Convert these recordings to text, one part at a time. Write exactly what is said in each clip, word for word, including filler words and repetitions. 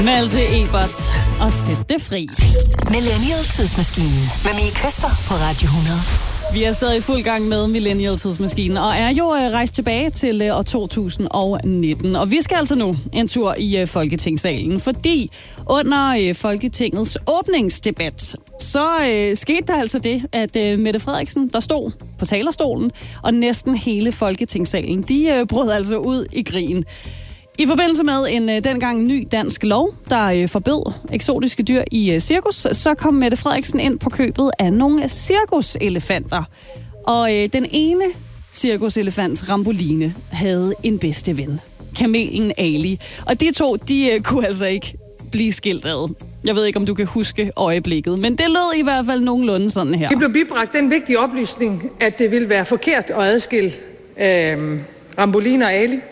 Malte Ebert og Sæt det fri. Millennial-tidsmaskinen med Mie Køster på Radio hundrede. Vi er stadig i fuld gang med Millennial-tidsmaskinen, og er jo øh, rejst tilbage til øh, år to tusind nitten. Og vi skal altså nu en tur i øh, Folketingssalen, fordi under øh, Folketingets åbningsdebat, så øh, skete der altså det, at øh, Mette Frederiksen, der stod på talerstolen, og næsten hele Folketingssalen, de øh, brød altså ud i grin. I forbindelse med en øh, dengang ny dansk lov, der øh, forbød eksotiske dyr i øh, cirkus, så kom Mette Frederiksen ind på købet af nogle cirkuselefanter. Og øh, den ene cirkuselefant, Ramboline, havde en bedste ven, kamelen Ali. Og de to, de øh, kunne altså ikke blive skilt ad. Jeg ved ikke, om du kan huske øjeblikket, men det lød i hvert fald nogenlunde sådan her. Det blev bibragt den vigtige oplysning, at det ville være forkert at adskille øh, Ramboline og Ali.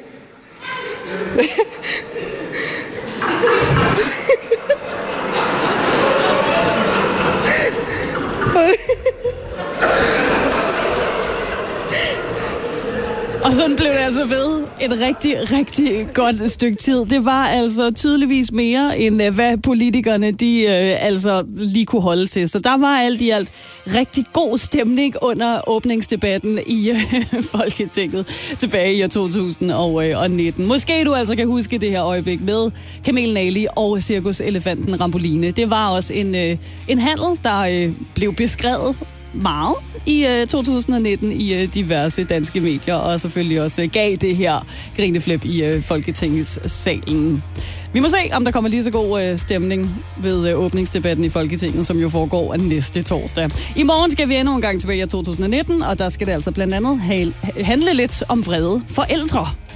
Og sådan blev det altså ved et rigtig, rigtig godt stykke tid. Det var altså tydeligvis mere, end hvad politikerne de øh, altså lige kunne holde til. Så der var alt i alt rigtig god stemning under åbningsdebatten i øh, Folketinget tilbage i år to tusind nitten. Måske du altså kan huske det her øjeblik med kamelen Ali og cirkuselefanten Ramboline. Det var også en, øh, en handel, der øh, blev beskrevet meget i uh, to tusind nitten i uh, diverse danske medier, og selvfølgelig også uh, gav det her grineflip i uh, Folketingssalen. Vi må se, om der kommer lige så god uh, stemning ved uh, åbningsdebatten i Folketinget, som jo foregår næste torsdag. I morgen skal vi endnu en gang tilbage i to tusind nitten, og der skal det altså blandt andet handle lidt om vrede forældre.